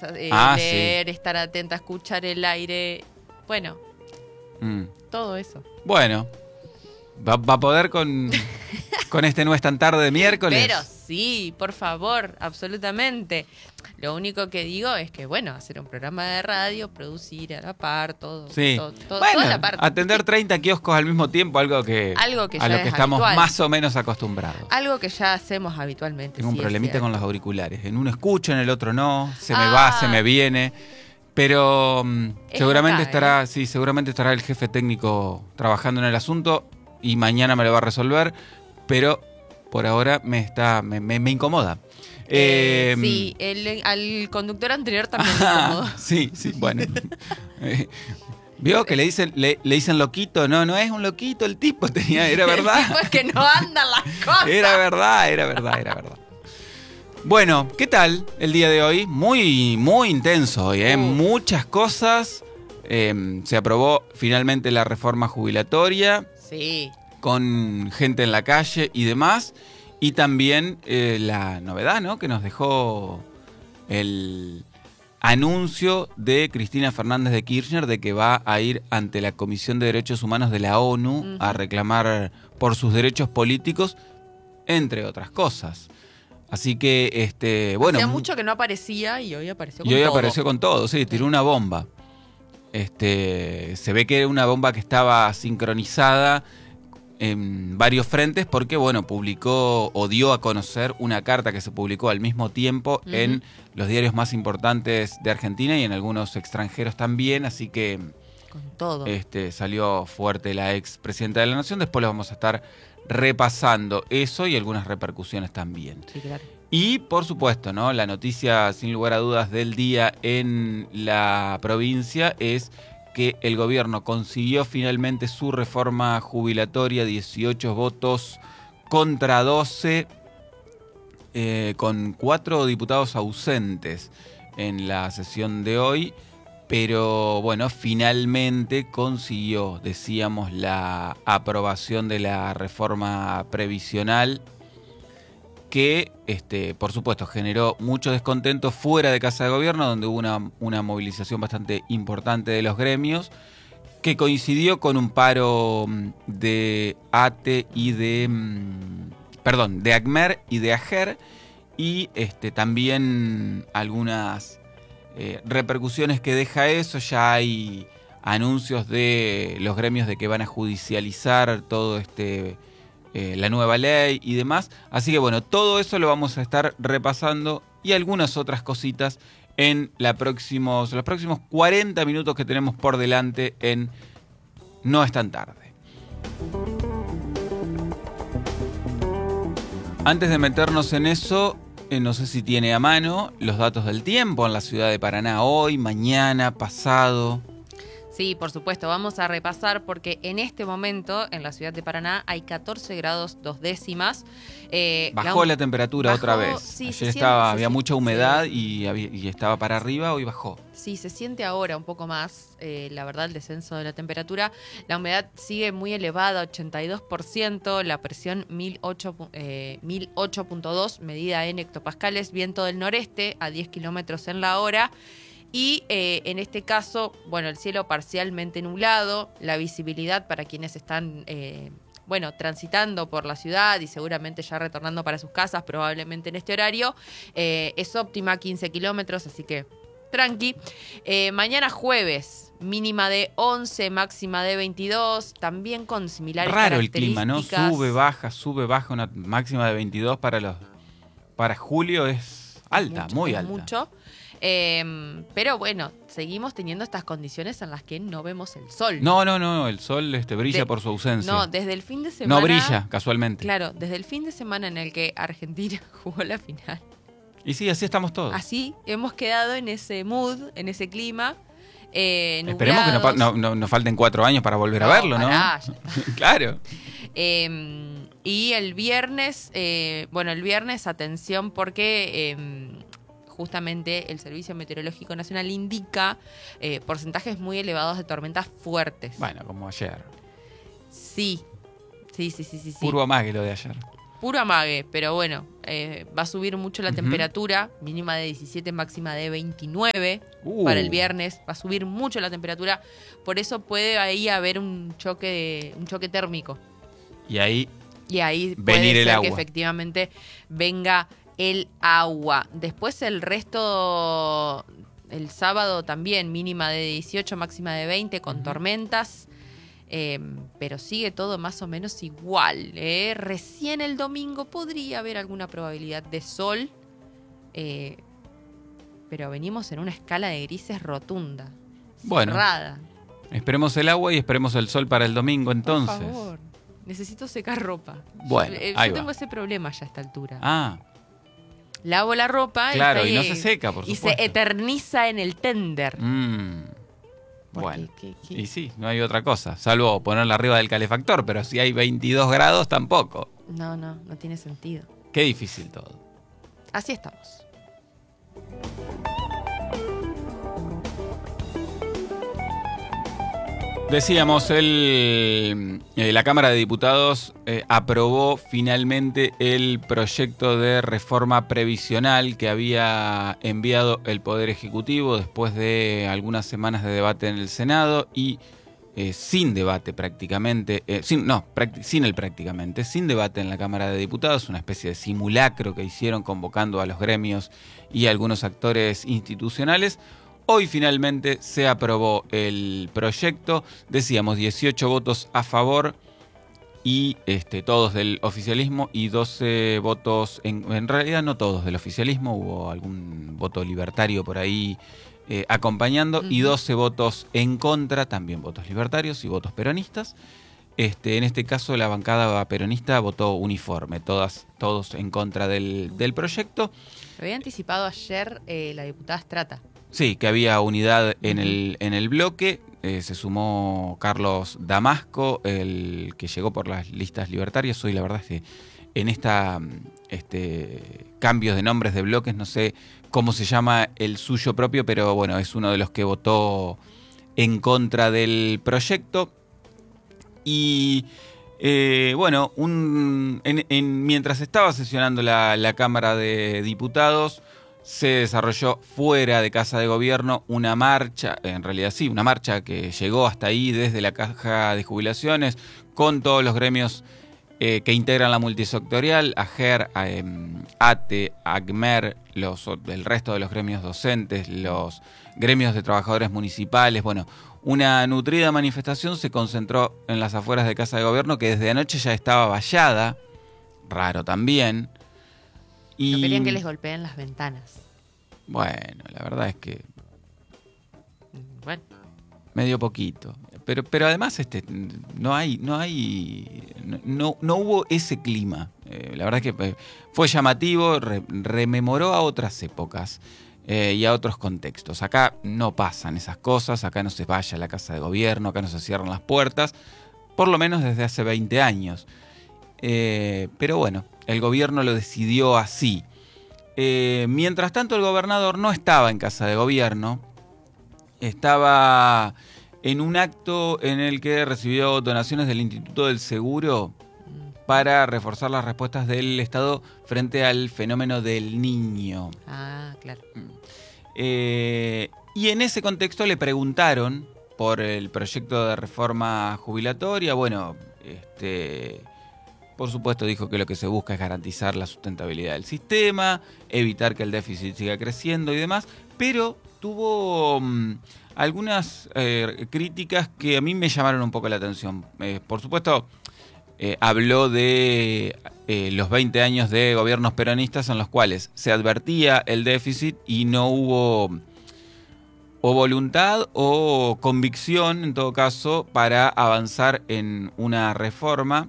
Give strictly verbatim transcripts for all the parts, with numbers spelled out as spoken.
eh, ah, leer, sí. estar atenta, escuchar el aire. Bueno, mm. todo eso. Bueno, va, va a poder con, con este No es tan tarde de miércoles. Pero sí, por favor, absolutamente. Lo único que digo es que, bueno, hacer un programa de radio, producir a la par, todo, sí. todo, todo bueno, toda la parte. Atender treinta kioscos al mismo tiempo, algo que, algo que a ya lo que es estamos habitual. más o menos acostumbrados. Algo que ya hacemos habitualmente. Tengo un sí, problemita con los auriculares. En uno escucho, en el otro no. Se me ah. va, se me viene. Pero um, seguramente acá, estará, ¿eh? sí, seguramente estará el jefe técnico trabajando en el asunto y mañana me lo va a resolver. Pero por ahora me está, me, me, me incomoda. Eh, eh, sí, el, al conductor anterior también le incomodó. Sí, sí, bueno. ¿Vio que le dicen, le, le dicen loquito? No, no es un loquito el tipo, tenía, era verdad. El tipo es que no andan las cosas. Era verdad, era verdad, era verdad. Bueno, ¿qué tal el día de hoy? Muy, muy intenso hoy, ¿eh? Uh. Muchas cosas. Eh, se aprobó finalmente la reforma jubilatoria. Sí. Con gente en la calle y demás. Y también eh, la novedad, ¿no? Que nos dejó el anuncio de Cristina Fernández de Kirchner de que va a ir ante la Comisión de Derechos Humanos de la ONU uh-huh. a reclamar por sus derechos políticos, entre otras cosas. Así que, este, bueno... Hacía mucho que no aparecía y hoy apareció con y hoy todo. apareció con todo, sí, tiró una bomba. Este, se ve que era una bomba que estaba sincronizada en varios frentes porque, bueno, publicó o dio a conocer una carta que se publicó al mismo tiempo uh-huh. en los diarios más importantes de Argentina y en algunos extranjeros también, así que... Con todo. Este, salió fuerte la ex presidenta de la Nación, después lo vamos a estar repasando eso y algunas repercusiones también. Sí, claro. Y, por supuesto, ¿no? La noticia, sin lugar a dudas, del día en la provincia es que el gobierno consiguió finalmente su reforma jubilatoria, dieciocho votos contra doce, eh, con cuatro diputados ausentes en la sesión de hoy. Pero bueno, finalmente consiguió, decíamos, la aprobación de la reforma previsional que, este, por supuesto, generó mucho descontento fuera de Casa de Gobierno, donde hubo una, una movilización bastante importante de los gremios, que coincidió con un paro de A T E y de... Perdón, de ACMER y de AGER, y este, también algunas... Eh, repercusiones que deja eso. Ya hay anuncios de los gremios de que van a judicializar todo este eh, la nueva ley y demás, así que bueno, todo eso lo vamos a estar repasando y algunas otras cositas en la próximos, los próximos cuarenta minutos que tenemos por delante en No es tan tarde. Antes de meternos en eso, no sé si tiene a mano los datos del tiempo en la ciudad de Paraná hoy, mañana, pasado. Sí, por supuesto, vamos a repasar porque en este momento en la ciudad de Paraná hay catorce grados dos décimas. Eh, bajó la, la temperatura bajó, otra vez. Sí, Ayer se estaba, siente, había se mucha siente, humedad sí. y, había, y estaba para arriba, hoy bajó. Sí, se siente ahora un poco más, eh, la verdad, el descenso de la temperatura. La humedad sigue muy elevada, ochenta y dos por ciento, la presión mil ocho punto dos, medida en hectopascales, viento del noreste a diez kilómetros en la hora. Y eh, en este caso, bueno, el cielo parcialmente nublado, la visibilidad para quienes están, eh, bueno, transitando por la ciudad y seguramente ya retornando para sus casas, probablemente en este horario, eh, es óptima, quince kilómetros, así que tranqui. Eh, mañana jueves, mínima de once, máxima de veintidós, también con similares Raro características. El clima, ¿no? Sube, baja, sube, baja, una máxima de veintidós para los para julio es alta, mucho, muy es alta. Mucho. Eh, pero bueno, seguimos teniendo estas condiciones en las que no vemos el sol. No, no, no, el sol este, brilla de, por su ausencia. No, desde el fin de semana... No brilla, casualmente. Claro, desde el fin de semana en el que Argentina jugó la final. Y sí, así estamos todos. Así, hemos quedado en ese mood, en ese clima. Eh, Esperemos que no, no, no, nos falten cuatro años para volver no, a verlo, pará, ¿no? Claro. Eh, y el viernes, eh, bueno, el viernes, atención, porque... Eh, justamente el Servicio Meteorológico Nacional indica eh, porcentajes muy elevados de tormentas fuertes. Bueno, como ayer. Sí, sí, sí, sí, sí. Purvo más que lo de ayer. puro amague, pero bueno, eh, va a subir mucho la Uh-huh. temperatura, mínima de diecisiete, máxima de veintinueve Uh. para el viernes, va a subir mucho la temperatura, por eso puede ahí haber un choque, de, un choque térmico. Y ahí Y ahí venir puede el ser agua. que efectivamente venga el agua. Después el resto, el sábado también, mínima de dieciocho, máxima de veinte, con Uh-huh. tormentas. Eh, pero sigue todo más o menos igual. ¿eh? Recién el domingo podría haber alguna probabilidad de sol. Eh, pero venimos en una escala de grises rotunda. Bueno. Cerrada. Esperemos el agua y esperemos el sol para el domingo entonces. Por favor. Necesito secar ropa. Bueno, yo eh, ahí yo va. tengo ese problema ya a esta altura. Ah, Lavo la ropa claro, está y no ahí, se seca, por y supuesto. se eterniza en el tender. Mm, Porque, bueno, ¿qué- qué? y sí, no hay otra cosa, salvo ponerla arriba del calefactor, pero si hay veintidós grados tampoco. No, no, no tiene sentido. Qué difícil todo. Así estamos. Decíamos, el, eh, la Cámara de Diputados eh, aprobó finalmente el proyecto de reforma previsional que había enviado el Poder Ejecutivo después de algunas semanas de debate en el Senado y eh, sin debate prácticamente, eh, sin, no, prácti- sin el prácticamente, sin debate en la Cámara de Diputados, una especie de simulacro que hicieron convocando a los gremios y a algunos actores institucionales. Hoy finalmente se aprobó el proyecto, decíamos dieciocho votos a favor y este, todos del oficialismo y doce votos, en, en realidad no todos del oficialismo, hubo algún voto libertario por ahí eh, acompañando, uh-huh. y doce votos en contra, también votos libertarios y votos peronistas. Este, en este caso la bancada peronista votó uniforme, todas, todos en contra del, del proyecto. Lo había anticipado ayer eh, la diputada Strata. Sí, que había unidad en el, en el bloque. Eh, se sumó Carlos Damasco, el que llegó por las listas libertarias. Hoy la verdad es que en esta este, cambios de nombres de bloques, no sé cómo se llama el suyo propio, pero bueno, es uno de los que votó en contra del proyecto. Y eh, bueno, un, en, en, mientras estaba sesionando la, la Cámara de Diputados, se desarrolló fuera de Casa de Gobierno una marcha, en realidad sí, una marcha que llegó hasta ahí desde la Caja de Jubilaciones con todos los gremios eh, que integran la multisectorial, AGER, eh, ATE, ACMER, los, el resto de los gremios docentes, los gremios de trabajadores municipales. Bueno, una nutrida manifestación se concentró en las afueras de Casa de Gobierno, que desde anoche ya estaba vallada, raro también. Y no querían que les golpeen las ventanas. Bueno, la verdad es que... Bueno. Medio poquito. Pero, pero además este, no hay, no hay, no, no hubo ese clima. Eh, la verdad es que fue llamativo, re, rememoró a otras épocas eh, y a otros contextos. Acá no pasan esas cosas, acá no se vaya a la Casa de Gobierno, acá no se cierran las puertas, por lo menos desde hace veinte años. Eh, pero bueno, el gobierno lo decidió así. Eh, mientras tanto, el gobernador no estaba en Casa de Gobierno, estaba en un acto en el que recibió donaciones del Instituto del Seguro para reforzar las respuestas del Estado frente al fenómeno del Niño. Ah, claro. Eh, y en ese contexto le preguntaron por el proyecto de reforma jubilatoria. Bueno, este... Por supuesto dijo que lo que se busca es garantizar la sustentabilidad del sistema, evitar que el déficit siga creciendo y demás, pero tuvo mmm, algunas eh, críticas que a mí me llamaron un poco la atención. Eh, por supuesto, eh, habló de eh, los veinte años de gobiernos peronistas en los cuales se advertía el déficit y no hubo o voluntad o convicción, en todo caso, para avanzar en una reforma.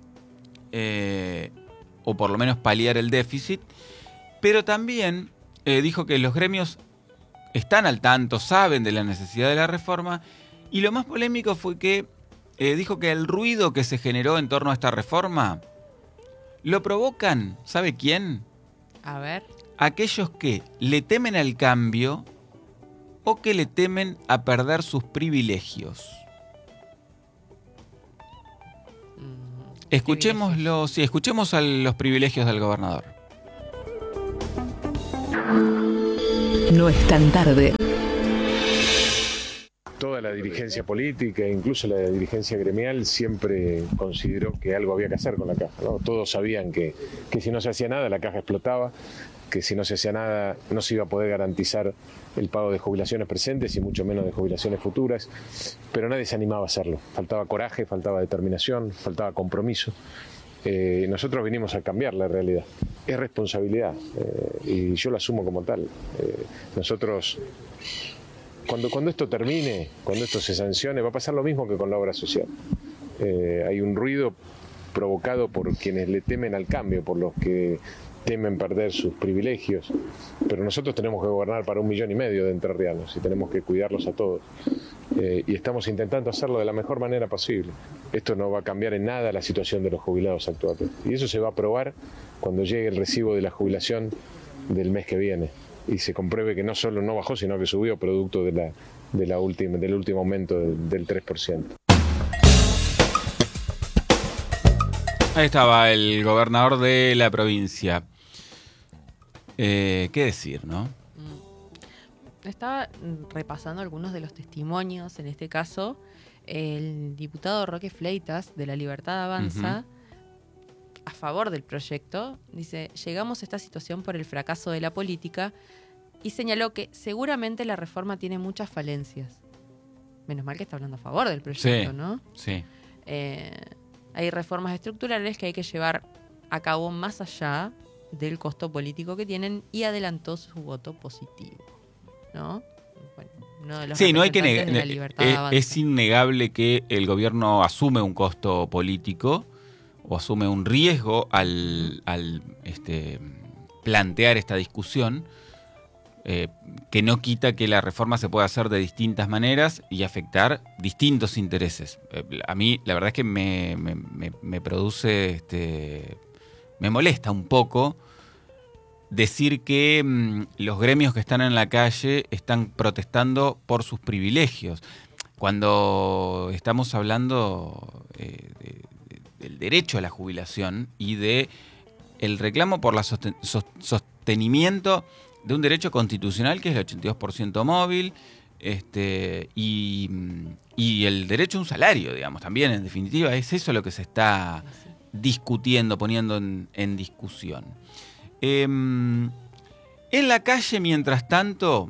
Eh, o por lo menos paliar el déficit, pero también eh, dijo que los gremios están al tanto, saben de la necesidad de la reforma, y lo más polémico fue que eh, dijo que el ruido que se generó en torno a esta reforma lo provocan, ¿sabe quién? A ver. Aquellos que le temen al cambio o que le temen a perder sus privilegios. Escuchémoslo, sí, escuchemos a los privilegios del gobernador. No es tan tarde. Toda la dirigencia política, incluso la dirigencia gremial, siempre consideró que algo había que hacer con la caja, ¿no? Todos sabían que, que si no se hacía nada, la caja explotaba, que si no se hacía nada no se iba a poder garantizar el pago de jubilaciones presentes y mucho menos de jubilaciones futuras, pero nadie se animaba a hacerlo. Faltaba coraje, faltaba determinación, faltaba compromiso. Eh, nosotros vinimos a cambiar la realidad. Es responsabilidad eh, y yo la asumo como tal. Eh, nosotros, cuando, cuando esto termine, cuando esto se sancione, va a pasar lo mismo que con la obra social. Eh, hay un ruido provocado por quienes le temen al cambio, por los que temen perder sus privilegios, pero nosotros tenemos que gobernar para un millón y medio de entrerrianos y tenemos que cuidarlos a todos. Eh, y estamos intentando hacerlo de la mejor manera posible. Esto no va a cambiar en nada la situación de los jubilados actuales. Y eso se va a probar cuando llegue el recibo de la jubilación del mes que viene y se compruebe que no solo no bajó, sino que subió producto de la, de la última, del último aumento de, del tres por ciento. Ahí estaba el gobernador de la provincia. Eh, ¿Qué decir, no? Estaba repasando algunos de los testimonios, en este caso, el diputado Roque Fleitas, de La Libertad Avanza, uh-huh. a favor del proyecto, dice, llegamos a esta situación por el fracaso de la política y señaló que seguramente la reforma tiene muchas falencias. Menos mal que está hablando a favor del proyecto, sí, ¿no? Sí. Eh, hay reformas estructurales que hay que llevar a cabo más allá del costo político que tienen y adelantó su voto positivo, ¿no? Bueno, uno de los sí, no hay que negar. Es, es innegable que el gobierno asume un costo político o asume un riesgo al, al este, plantear esta discusión, eh, que no quita que la reforma se pueda hacer de distintas maneras y afectar distintos intereses. Eh, a mí, la verdad es que me, me, me, me produce, este, me molesta un poco decir que mmm, los gremios que están en la calle están protestando por sus privilegios, cuando estamos hablando eh, de, de, del derecho a la jubilación y de el reclamo por el sosten- sostenimiento de un derecho constitucional que es el ochenta y dos por ciento móvil, este, y, y el derecho a un salario, digamos, también, en definitiva, es eso lo que se está discutiendo, poniendo en, en discusión. Eh, en la calle, mientras tanto,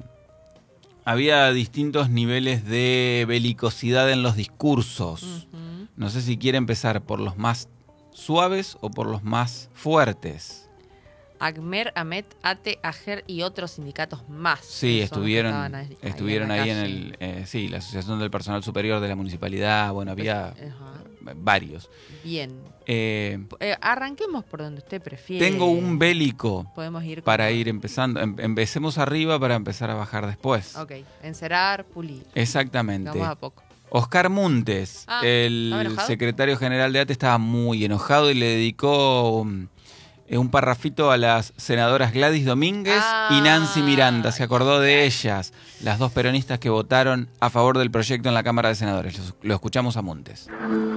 había distintos niveles de belicosidad en los discursos. Uh-huh. No sé si quiere empezar por los más suaves o por los más fuertes. Agmer, Amet, Ate, Ager y otros sindicatos más. Sí, estuvieron, ahí, estuvieron ahí, en, ahí en el... Eh, sí, la Asociación del Personal Superior de la Municipalidad, bueno, había uh-huh. varios. Bien. Eh, eh, arranquemos por donde usted prefiere. Tengo un bélico Podemos ir para con... ir empezando. Em, empecemos arriba para empezar a bajar después. Ok, encerar, pulir. Exactamente. Vamos a poco. Oscar Muntes, ah, el secretario general de A T E, estaba muy enojado y le dedicó um, un parrafito a las senadoras Gladys Domínguez ah, y Nancy Miranda. Se acordó de ellas, las dos peronistas que votaron a favor del proyecto en la Cámara de Senadores. Lo, lo escuchamos a Muntes.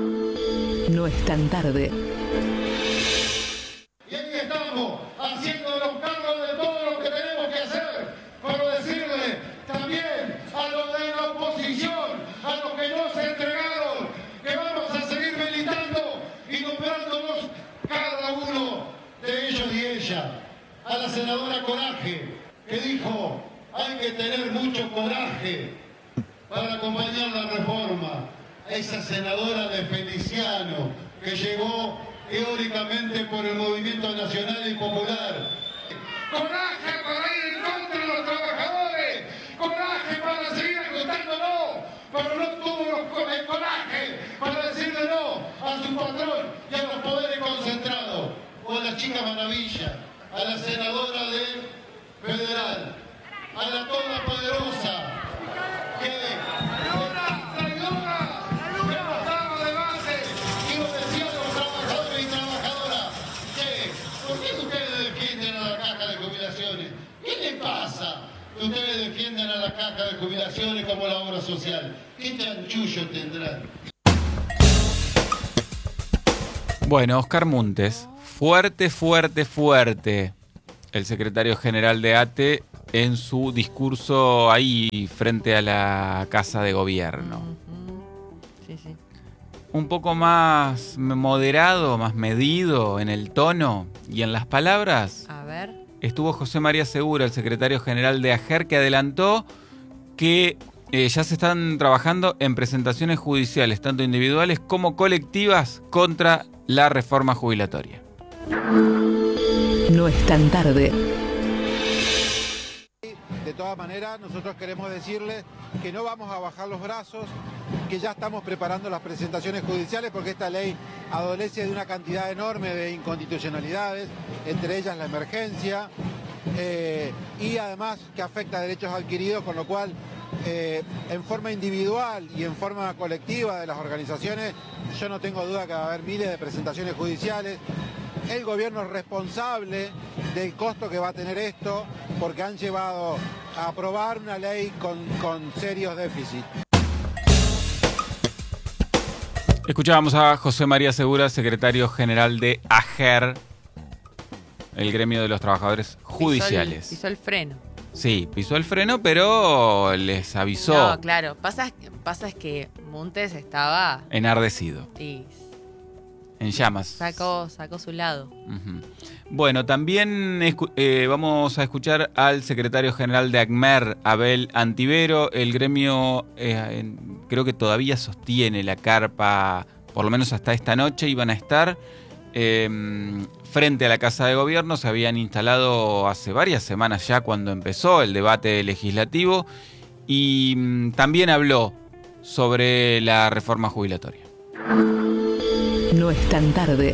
No es tan tarde. Y aquí estamos, haciendo los cargos de todo lo que tenemos que hacer, para decirle también a los de la oposición, a los que no se entregaron, que vamos a seguir militando y nombrándonos cada uno de ellos y ella. A la senadora Coraje, que dijo, hay que tener mucho coraje para acompañar la reforma. Esa senadora de Feliciano, que llegó teóricamente por el Movimiento Nacional y Popular. ¡Coraje para ir en contra de los trabajadores! ¡Coraje para seguir ajustándonos! Pero no tuvo el coraje para decirle no a su patrón y a los poderes concentrados. O a la chica maravilla, a la senadora del Federal, a la todopoderosa, que... Ustedes defienden a la caja de jubilaciones como la obra social. ¿Qué chanchullo tendrán? Bueno, Oscar Muntes, fuerte, fuerte, fuerte, el secretario general de A T E en su discurso ahí frente a la Casa de Gobierno. Uh-huh. Sí, sí. Un poco más moderado, más medido en el tono y en las palabras. A ver. Estuvo José María Segura, el secretario general de AGER, que adelantó que eh, ya se están trabajando en presentaciones judiciales, tanto individuales como colectivas, contra la reforma jubilatoria. No es tan tarde. De todas maneras, nosotros queremos decirles que no vamos a bajar los brazos, que ya estamos preparando las presentaciones judiciales porque esta ley adolece de una cantidad enorme de inconstitucionalidades, entre ellas la emergencia, eh, y además que afecta a derechos adquiridos, con lo cual eh, en forma individual y en forma colectiva de las organizaciones, yo no tengo duda que va a haber miles de presentaciones judiciales. El gobierno es responsable del costo que va a tener esto porque han llevado a aprobar una ley con, con serios déficits. Escuchábamos a José María Segura, secretario general de AGER, el gremio de los trabajadores judiciales. Pisó el, pisó el freno. Sí, pisó el freno, pero les avisó. No, claro. Pasa, pasa es que Muntes estaba... enardecido. Sí. En llamas. Sacó, sacó su lado. Uh-huh. Bueno, también eh, vamos a escuchar al secretario general de ACMER, Abel Antivero. El gremio eh, en, creo que todavía sostiene la carpa, por lo menos hasta esta noche, iban a estar eh, frente a la Casa de Gobierno. Se habían instalado hace varias semanas ya cuando empezó el debate legislativo y mm, también habló sobre la reforma jubilatoria. No es tan tarde.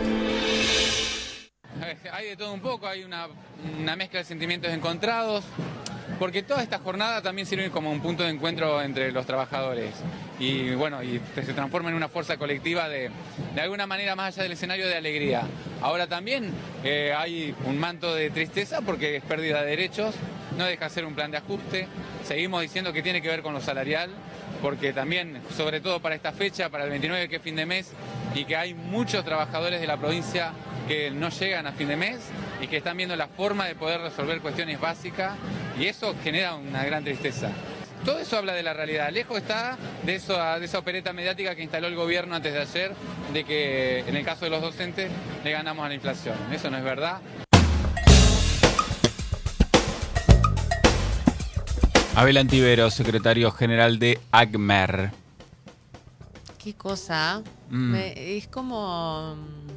Hay de todo un poco, hay una, una mezcla de sentimientos encontrados, porque toda esta jornada también sirve como un punto de encuentro entre los trabajadores y bueno, y se transforma en una fuerza colectiva de, de alguna manera más allá del escenario de alegría. Ahora también eh, hay un manto de tristeza porque es pérdida de derechos, no deja de ser un plan de ajuste, seguimos diciendo que tiene que ver con lo salarial, porque también, sobre todo para esta fecha, para el veintinueve, que es fin de mes, y que hay muchos trabajadores de la provincia que no llegan a fin de mes y que están viendo la forma de poder resolver cuestiones básicas, y eso genera una gran tristeza. Todo eso habla de la realidad. Lejos está de, eso, de esa opereta mediática que instaló el gobierno antes de ayer, de que en el caso de los docentes le ganamos a la inflación. Eso no es verdad. Abel Antivero, secretario general de ACMER. Qué cosa. Mm. Me, es como...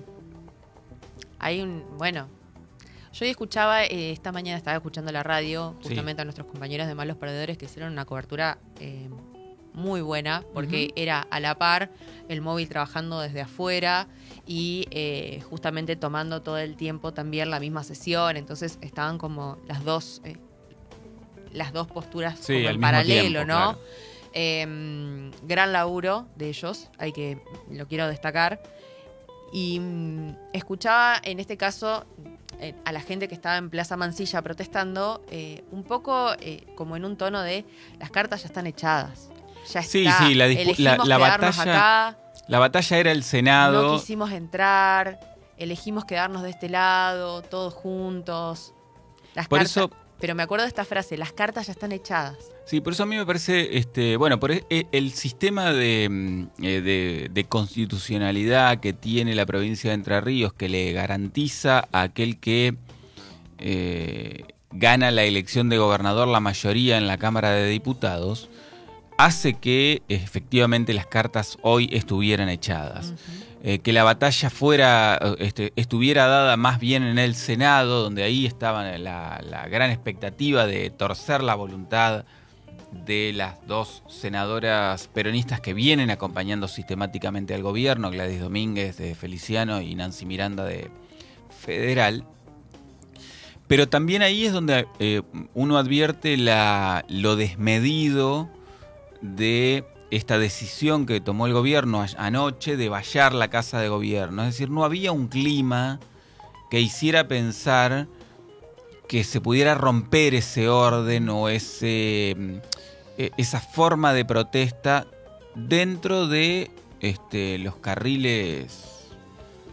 Hay un... Bueno, yo escuchaba, eh, esta mañana estaba escuchando la radio, justamente sí, a nuestros compañeros de Malos Perdedores que hicieron una cobertura eh, muy buena, porque uh-huh. era a la par el móvil trabajando desde afuera y eh, justamente tomando todo el tiempo también la misma sesión, entonces estaban como las dos... Eh, las dos posturas sí, como en paralelo, tiempo, ¿no? Claro. Eh, gran laburo de ellos, hay que, lo quiero destacar. Y mm, escuchaba en este caso eh, a la gente que estaba en Plaza Mansilla protestando, eh, un poco eh, como en un tono de las cartas ya están echadas. Ya sí, está, sí, la, dispu- la, la batalla. Acá, la batalla era el Senado. No quisimos entrar, elegimos quedarnos de este lado, todos juntos. Las Por cartas, eso. Pero me acuerdo de esta frase, las cartas ya están echadas. Sí, por eso a mí me parece, este, bueno, por el, el sistema de, de, de constitucionalidad que tiene la provincia de Entre Ríos, que le garantiza a aquel que eh, gana la elección de gobernador la mayoría en la Cámara de Diputados, hace que efectivamente las cartas hoy estuvieran echadas. Uh-huh. Eh, que la batalla fuera este, estuviera dada más bien en el Senado, donde ahí estaba la, la gran expectativa de torcer la voluntad de las dos senadoras peronistas que vienen acompañando sistemáticamente al gobierno, Gladys Domínguez de Feliciano y Nancy Miranda de Federal. Pero también ahí es donde eh, uno advierte la, lo desmedido de esta decisión que tomó el gobierno anoche de vallar la Casa de Gobierno. Es decir, no había un clima que hiciera pensar que se pudiera romper ese orden o ese, esa forma de protesta dentro de este, los carriles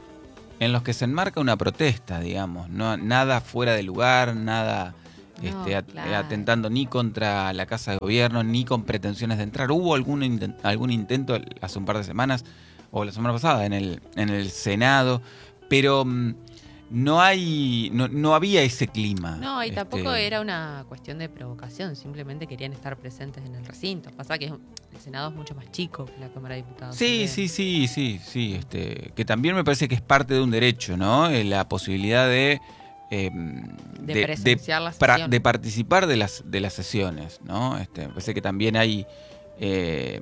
en los que se enmarca una protesta, digamos, no nada fuera de lugar, nada No, este, at- claro. atentando ni contra la Casa de Gobierno, ni con pretensiones de entrar. Hubo algún, inten- algún intento hace un par de semanas, o la semana pasada, en el, en el Senado, pero mm, no hay, no, no había ese clima. No, y este, tampoco era una cuestión de provocación, simplemente querían estar presentes en el recinto. Pasa que es- el Senado es mucho más chico que la Cámara de Diputados. Sí, también. sí, sí, sí, sí, este, que también me parece que es parte de un derecho, ¿no? Eh, La posibilidad de, eh, De presenciar la pra- sesión. de participar de las de las sesiones, ¿no? Este, me parece que también hay, eh,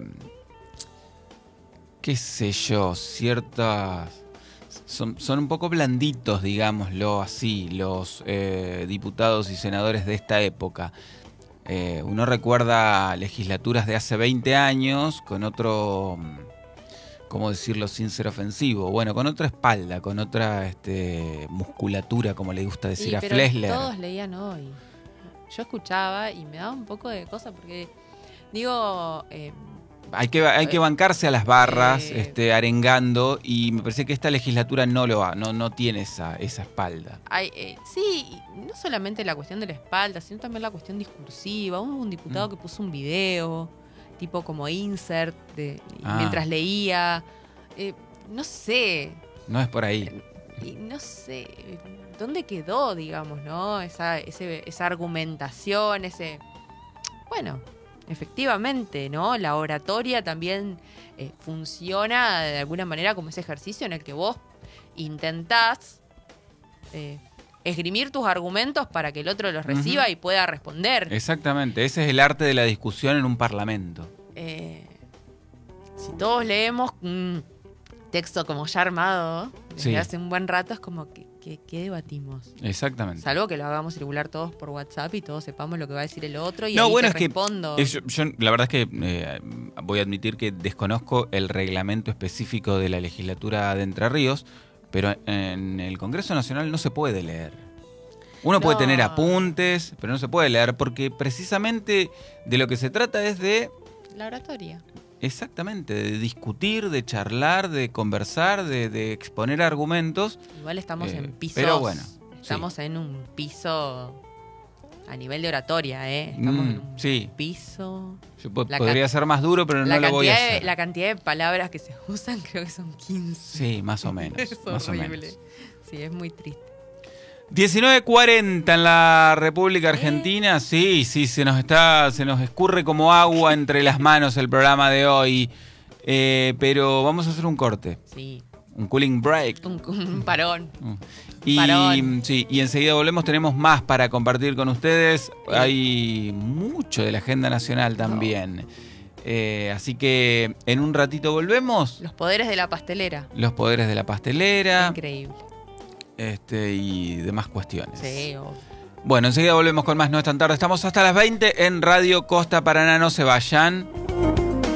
qué sé yo, ciertas son, son un poco blanditos, digámoslo así, los eh, diputados y senadores de esta época. Eh, uno recuerda legislaturas de hace veinte años con otro, ¿cómo decirlo sin ser ofensivo? Bueno, con otra espalda, con otra este, musculatura, como le gusta decir Sí, a pero Flesler. todos leían hoy. Yo escuchaba y me daba un poco de cosa porque, digo, eh, Hay que, hay que bancarse a las barras, Eh. este, arengando, y me parece que esta legislatura no lo ha, no, no tiene esa, esa espalda. hay, eh, sí, y no solamente la cuestión de la espalda, sino también la cuestión discursiva. Hubo un diputado Mm. que puso un video, tipo como insert, de, y Ah. mientras leía. Eh, no sé, No es por ahí. y no sé, ¿dónde quedó, digamos, no? Esa, ese, esa argumentación, ese... Bueno, efectivamente, ¿no? La oratoria también eh, funciona de alguna manera como ese ejercicio en el que vos intentás eh, esgrimir tus argumentos para que el otro los reciba Ujú. y pueda responder. Exactamente, ese es el arte de la discusión en un parlamento. Eh, si todos leemos un texto como ya armado desde Sí. hace un buen rato, es como que, que- ¿qué debatimos? Exactamente. Salvo que lo hagamos circular todos por WhatsApp y todos sepamos lo que va a decir el otro y No, ahí bueno, te es que respondo. es- yo, yo la verdad es que eh, voy a admitir que desconozco el reglamento específico de la legislatura de Entre Ríos, pero en el Congreso Nacional no se puede leer. Uno puede No. tener apuntes, pero no se puede leer porque precisamente de lo que se trata es de, La oratoria. exactamente, de discutir, de charlar, de conversar, de, de exponer argumentos. Igual estamos Eh, en pisos. pero bueno, Estamos en un piso a nivel de oratoria, ¿eh? Estamos Mm, en un sí. piso. Yo po- La podría can- ser más duro, pero la, no lo voy a cantidad de, hacer. la cantidad de palabras que se usan creo que son quince. Sí, más o menos. Es más o horrible. menos. Sí, es muy triste. diecinueve cuarenta en la República ¿Eh? Argentina. Sí, sí, se nos está, se nos escurre como agua entre las manos el programa de hoy. Eh, pero vamos a hacer un corte, Sí. un cooling break. Un, un parón. Y, Parón. sí, y enseguida volvemos, tenemos más para compartir con ustedes. Hay mucho de la agenda nacional también. Eh, así que en un ratito volvemos. Los poderes de la pastelera. Los poderes de la pastelera Increíble. este, y demás cuestiones. Sí, o- Bueno, enseguida volvemos con más No es tan tarde. Estamos hasta las veinte en Radio Costa Paraná. No se vayan.